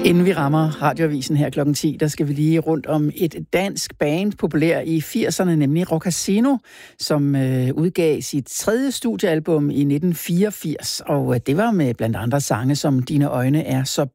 Inden vi rammer radioavisen her klokken 10, der skal vi lige rundt om et dansk band, populær i 80'erne, nemlig Rockasino, som udgav sit tredje studiealbum i 1984. Og det var med blandt andre sange som Dine øjne er så